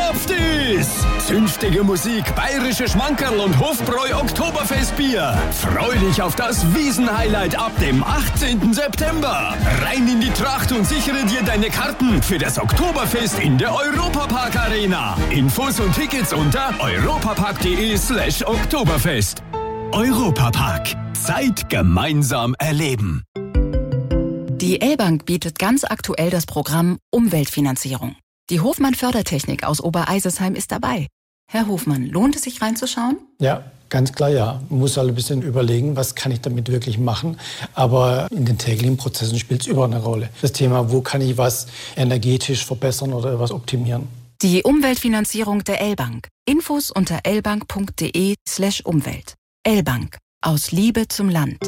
gestopft ist. Zünftige Musik, bayerische Schmankerl und Hofbräu Oktoberfestbier. Freu dich auf das Wiesn-Highlight ab dem 18. September. Rein in die Tracht und sichere dir deine Karten für das Oktoberfest in der Europapark Arena. Infos und Tickets unter europapark.de/Oktoberfest. Europapark. Zeit gemeinsam erleben. Die L-Bank bietet ganz aktuell das Programm Umweltfinanzierung. Die Hofmann Fördertechnik aus Obereisesheim ist dabei. Herr Hofmann, lohnt es sich reinzuschauen? Ja, ganz klar ja. Man muss halt ein bisschen überlegen, was kann ich damit wirklich machen. Aber in den täglichen Prozessen spielt es überall eine Rolle. Das Thema, wo kann ich was energetisch verbessern oder was optimieren. Die Umweltfinanzierung der L-Bank. Infos unter lbank.de/Umwelt. L-Bank. Aus Liebe zum Land.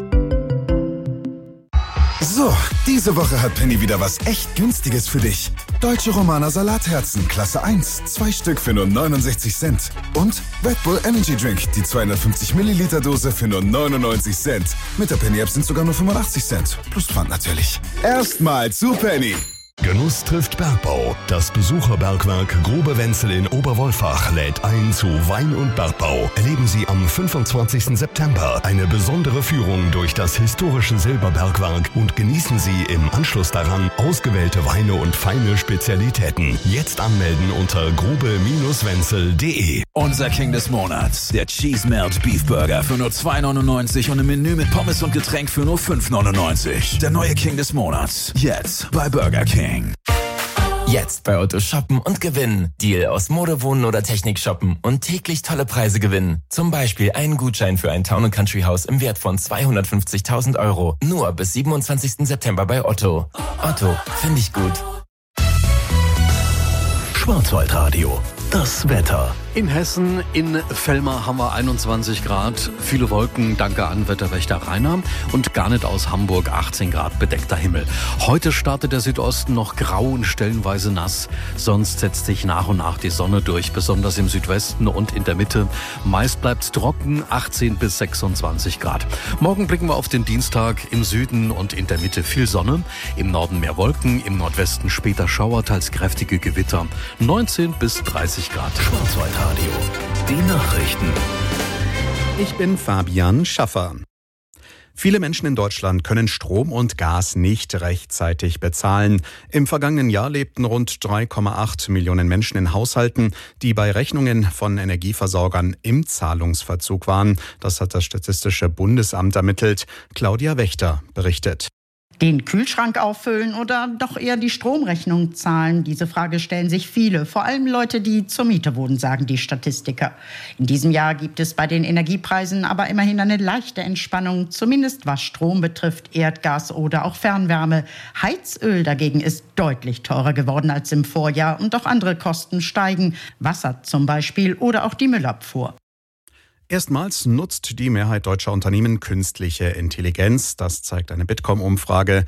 So, diese Woche hat Penny wieder was echt Günstiges für dich. Deutsche Romaner Salatherzen, Klasse 1, 2 Stück für nur 69 Cent. Und Red Bull Energy Drink, die 250 Milliliter Dose für nur 99 Cent. Mit der Penny-App sind sogar nur 85 Cent. Plus Pfand natürlich. Erstmal zu Penny. Genuss trifft Bergbau. Das Besucherbergwerk Grube Wenzel in Oberwolfach lädt ein zu Wein und Bergbau. Erleben Sie am 25. September eine besondere Führung durch das historische Silberbergwerk und genießen Sie im Anschluss daran ausgewählte Weine und feine Spezialitäten. Jetzt anmelden unter grube-wenzel.de. Unser King des Monats, der Cheese Melt Beef Burger für nur 2,99 und ein Menü mit Pommes und Getränk für nur 5,99. Der neue King des Monats, jetzt bei Burger King. Jetzt bei Otto shoppen und gewinnen. Deal aus Mode, Wohnen oder Technik shoppen und täglich tolle Preise gewinnen. Zum Beispiel einen Gutschein für ein Town & Country Haus im Wert von 250.000 €. Nur bis 27. September bei Otto. Otto, finde ich gut. Schwarzwaldradio. Das Wetter. In Hessen, in Vellmar haben wir 21 Grad, viele Wolken, danke an Wetterwächter Rainer. Und Garnet aus Hamburg, 18 Grad, bedeckter Himmel. Heute startet der Südosten noch grau und stellenweise nass. Sonst setzt sich nach und nach die Sonne durch, besonders im Südwesten und in der Mitte. Meist bleibt's trocken, 18 bis 26 Grad. Morgen blicken wir auf den Dienstag, im Süden und in der Mitte viel Sonne. Im Norden mehr Wolken, im Nordwesten später Schauer, teils kräftige Gewitter. 19 bis 30 Grad. Schwarzwaldradio. Die Nachrichten. Ich bin Fabian Schaffer. Viele Menschen in Deutschland können Strom und Gas nicht rechtzeitig bezahlen. Im vergangenen Jahr lebten rund 3,8 Millionen Menschen in Haushalten, die bei Rechnungen von Energieversorgern im Zahlungsverzug waren. Das hat das Statistische Bundesamt ermittelt. Claudia Wächter berichtet. Den Kühlschrank auffüllen oder doch eher die Stromrechnung zahlen? Diese Frage stellen sich viele, vor allem Leute, die zur Miete wohnen, sagen die Statistiker. In diesem Jahr gibt es bei den Energiepreisen aber immerhin eine leichte Entspannung, zumindest was Strom betrifft, Erdgas oder auch Fernwärme. Heizöl dagegen ist deutlich teurer geworden als im Vorjahr und auch andere Kosten steigen, Wasser zum Beispiel oder auch die Müllabfuhr. Erstmals nutzt die Mehrheit deutscher Unternehmen künstliche Intelligenz. Das zeigt eine Bitkom-Umfrage.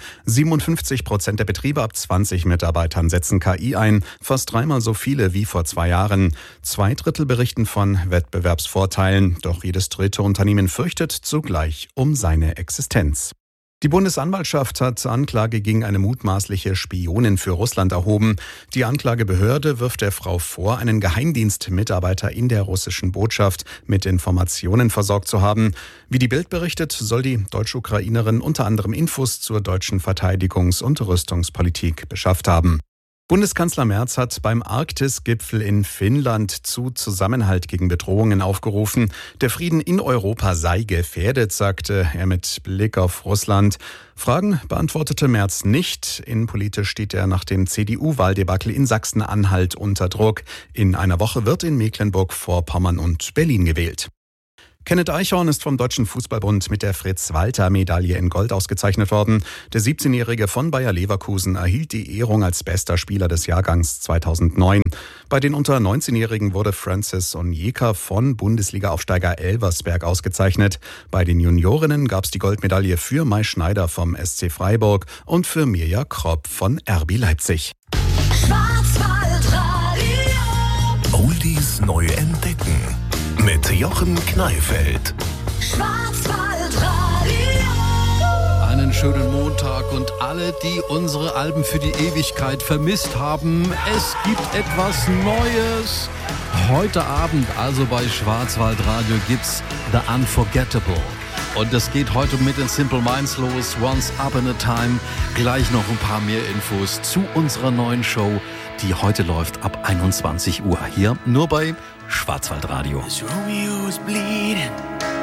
57% der Betriebe ab 20 Mitarbeitern setzen KI ein, fast dreimal so viele wie vor 2 Jahren. 2/3 berichten von Wettbewerbsvorteilen. Doch jedes dritte Unternehmen fürchtet zugleich um seine Existenz. Die Bundesanwaltschaft hat Anklage gegen eine mutmaßliche Spionin für Russland erhoben. Die Anklagebehörde wirft der Frau vor, einen Geheimdienstmitarbeiter in der russischen Botschaft mit Informationen versorgt zu haben. Wie die Bild berichtet, soll die Deutsch-Ukrainerin unter anderem Infos zur deutschen Verteidigungs- und Rüstungspolitik beschafft haben. Bundeskanzler Merz hat beim Arktis-Gipfel in Finnland zu Zusammenhalt gegen Bedrohungen aufgerufen. Der Frieden in Europa sei gefährdet, sagte er mit Blick auf Russland. Fragen beantwortete Merz nicht. Innenpolitisch steht er nach dem CDU-Wahldebakel in Sachsen-Anhalt unter Druck. In einer Woche wird in Mecklenburg-Vorpommern und Berlin gewählt. Kenneth Eichhorn ist vom Deutschen Fußballbund mit der Fritz-Walter-Medaille in Gold ausgezeichnet worden. Der 17-Jährige von Bayer Leverkusen erhielt die Ehrung als bester Spieler des Jahrgangs 2009. Bei den unter 19-Jährigen wurde Francis Onyeka von Bundesliga-Aufsteiger Elversberg ausgezeichnet. Bei den Juniorinnen gab es die Goldmedaille für Mai Schneider vom SC Freiburg und für Mirja Kropp von RB Leipzig. Schwarzwaldradio. Oldies neu entdecken. Mit Jochen Kneifeld. Einen wunderschönen Montag und alle, die unsere Alben für die Ewigkeit vermisst haben. Es gibt etwas Neues. Heute Abend, also bei Schwarzwaldradio, gibt's The Unforgettable. Und es geht heute mit den Simple Minds los. Once Up in a Time. Gleich noch ein paar mehr Infos zu unserer neuen Show, die heute läuft ab 21 Uhr. Hier nur bei Schwarzwaldradio. Romeo was bleeding.